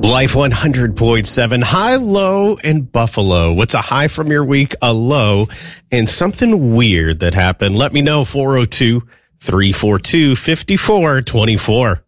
Life 100.7, high, low, and Buffalo. What's a high from your week, a low, and something weird that happened? Let me know, 402-342-5424.